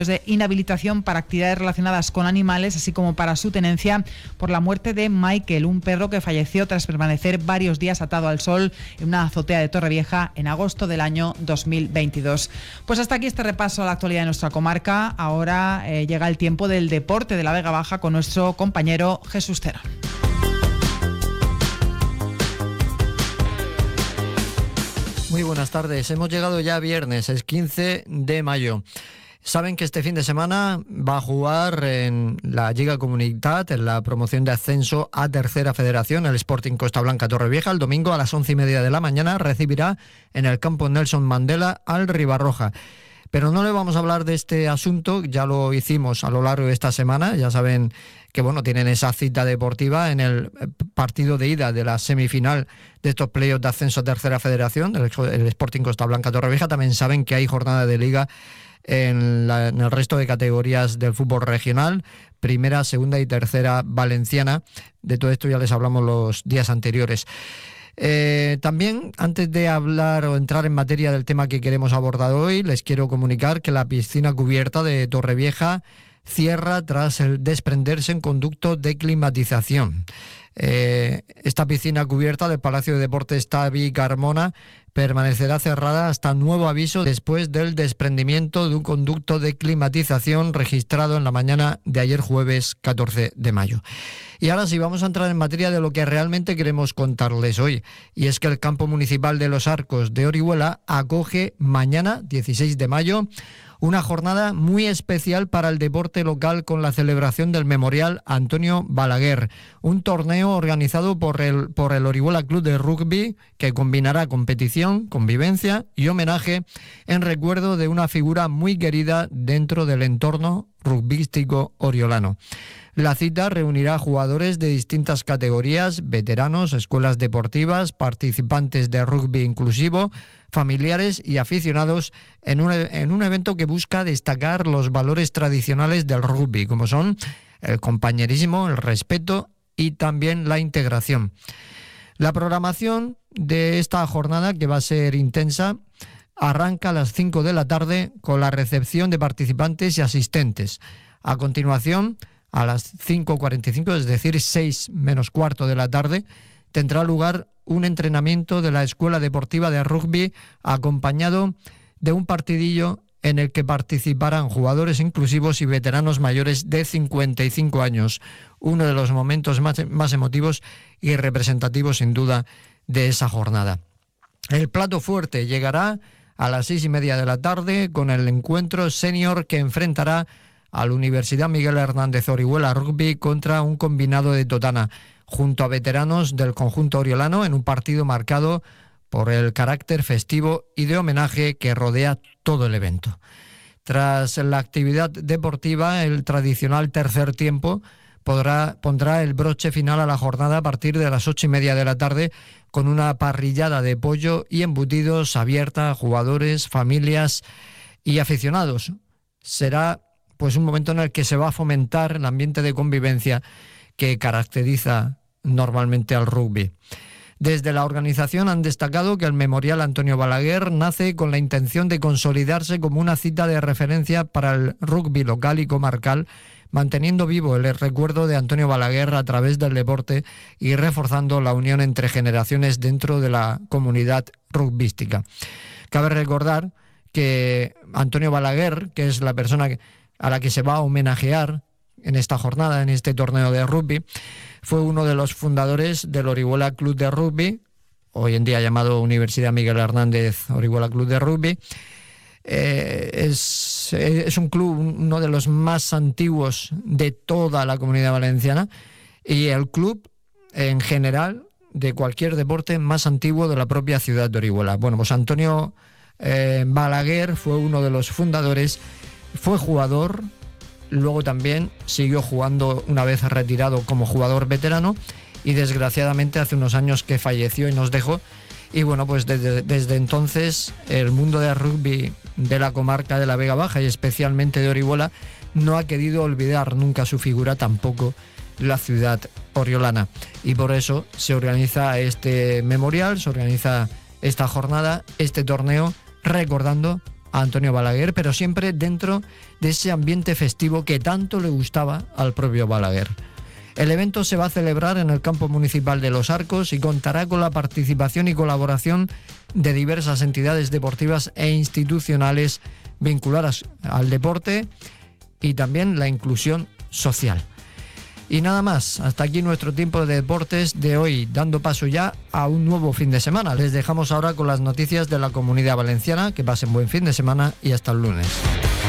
de inhabilitación para actividades relacionadas con animales, así como para su tenencia, por la muerte de Michael, un perro que falleció tras permanecer varios días atado al sol en una azotea de Torrevieja en agosto del año 2022. Pues hasta aquí este repaso a la actualidad de nuestra comarca. Ahora llega el tiempo del deporte de la Vega Baja con nuestro compañero Jesús Terón. Muy buenas tardes. Hemos llegado ya a viernes, es 15 de mayo. Saben que este fin de semana va a jugar en la Lliga Comunitat, en la promoción de ascenso a Tercera Federación, el Sporting Costa Blanca Torrevieja. El domingo a las 11:30 de la mañana recibirá en el campo Nelson Mandela al Ribarroja. Pero no le vamos a hablar de este asunto, ya lo hicimos a lo largo de esta semana. Ya saben que tienen esa cita deportiva en el partido de ida de la semifinal de estos playoffs de ascenso a Tercera Federación, el Sporting Costa Blanca Torrevieja. También saben que hay jornada de liga en el resto de categorías del fútbol regional, primera, segunda y tercera valenciana. De todo esto ya les hablamos los días anteriores. También, antes de hablar o entrar en materia del tema que queremos abordar hoy, les quiero comunicar que la piscina cubierta de Torrevieja cierra tras el desprenderse en conducto de climatización. Esta piscina cubierta del Palacio de Deportes Tavi Carmona permanecerá cerrada hasta nuevo aviso después del desprendimiento de un conducto de climatización registrado en la mañana de ayer jueves 14 de mayo. Y ahora sí, vamos a entrar en materia de lo que realmente queremos contarles hoy, y es que el campo municipal de Los Arcos de Orihuela acoge mañana, 16 de mayo, una jornada muy especial para el deporte local con la celebración del Memorial Antonio Balaguer, un torneo organizado por el Orihuela Club de Rugby que combinará competición, convivencia y homenaje en recuerdo de una figura muy querida dentro del entorno rugbístico oriolano. La cita reunirá jugadores de distintas categorías, veteranos, escuelas deportivas, participantes de rugby inclusivo, familiares y aficionados en un evento que busca destacar los valores tradicionales del rugby, como son el compañerismo, el respeto y también la integración. La programación de esta jornada, que va a ser intensa, arranca a las 5 de la tarde con la recepción de participantes y asistentes. A continuación, a las 5:45, es decir, 6 menos cuarto de la tarde, tendrá lugar un entrenamiento de la Escuela Deportiva de Rugby acompañado de un partidillo en el que participarán jugadores inclusivos y veteranos mayores de 55 años. Uno de los momentos más emotivos y representativos, sin duda, de esa jornada. El plato fuerte llegará a las 6:30 de la tarde con el encuentro senior que enfrentará a la Universidad Miguel Hernández Orihuela Rugby contra un combinado de Totana, junto a veteranos del conjunto oriolano, en un partido marcado por el carácter festivo y de homenaje que rodea todo el evento. Tras la actividad deportiva, el tradicional tercer tiempo pondrá el broche final a la jornada a partir de las 8:30 de la tarde, con una parrillada de pollo y embutidos abierta a jugadores, familias y aficionados. Será un momento en el que se va a fomentar el ambiente de convivencia que caracteriza normalmente al rugby. Desde la organización han destacado que el Memorial Antonio Balaguer nace con la intención de consolidarse como una cita de referencia para el rugby local y comarcal, manteniendo vivo el recuerdo de Antonio Balaguer a través del deporte y reforzando la unión entre generaciones dentro de la comunidad rugbística. Cabe recordar que Antonio Balaguer, que es la persona a la que se va a homenajear en esta jornada, en este torneo de rugby, fue uno de los fundadores del Orihuela Club de Rugby, hoy en día llamado Universidad Miguel Hernández Orihuela Club de Rugby. Es un club, uno de los más antiguos de toda la Comunidad Valenciana, y el club en general de cualquier deporte más antiguo de la propia ciudad de Orihuela. Antonio Balaguer fue uno de los fundadores, fue jugador, luego también siguió jugando una vez retirado como jugador veterano, y desgraciadamente hace unos años que falleció y nos dejó. Y desde entonces el mundo del rugby de la comarca de la Vega Baja y especialmente de Orihuela no ha querido olvidar nunca su figura, tampoco la ciudad oriolana. Y por eso se organiza este memorial, se organiza esta jornada, este torneo, recordando a Antonio Balaguer, pero siempre dentro de ese ambiente festivo que tanto le gustaba al propio Balaguer. El evento se va a celebrar en el campo municipal de Los Arcos y contará con la participación y colaboración de diversas entidades deportivas e institucionales vinculadas al deporte y también la inclusión social. Y nada más, hasta aquí nuestro tiempo de deportes de hoy, dando paso ya a un nuevo fin de semana. Les dejamos ahora con las noticias de la Comunidad Valenciana. Que pasen buen fin de semana y hasta el lunes.